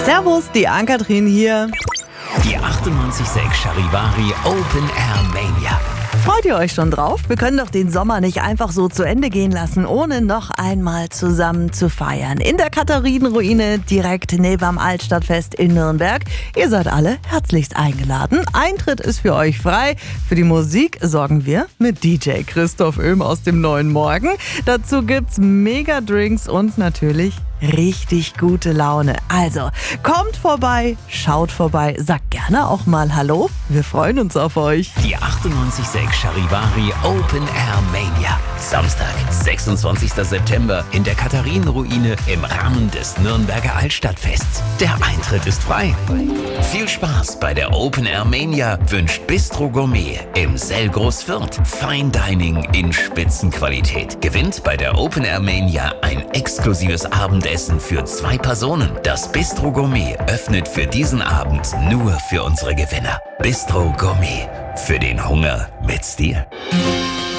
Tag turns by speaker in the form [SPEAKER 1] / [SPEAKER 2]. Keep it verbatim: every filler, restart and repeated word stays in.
[SPEAKER 1] Servus, die Ann-Kathrin hier.
[SPEAKER 2] Die achtundneunzig Komma sechs Charivari Open Air Mania.
[SPEAKER 1] Freut ihr euch schon drauf? Wir können doch den Sommer nicht einfach so zu Ende gehen lassen, ohne noch einmal zusammen zu feiern. In der Katharinenruine, direkt neben am Altstadtfest in Nürnberg. Ihr seid alle herzlichst eingeladen. Eintritt ist für euch frei. Für die Musik sorgen wir mit D J Christoph Oehm aus dem Neuen Morgen. Dazu gibt's Mega-Drinks und natürlich richtig gute Laune. Also, kommt vorbei, schaut vorbei, sagt gerne auch mal Hallo. Wir freuen uns auf euch.
[SPEAKER 2] Die achtundneunzig Komma sechs Charivari Open Air Mania. Samstag, sechsundzwanzigster September in der Katharinenruine im Rahmen des Nürnberger Altstadtfests. Der Eintritt ist frei. Viel Spaß bei der Open Air Mania wünscht Bistro Gourmet im Sellgroß Fürth. Fine Dining in Spitzenqualität. Gewinnt bei der Open Air Mania ein exklusives Abendessen für zwei Personen. Das Bistro Gourmet öffnet für diesen Abend nur für unsere Gewinner. Bistro Gourmet. Für den Hunger mit Stil.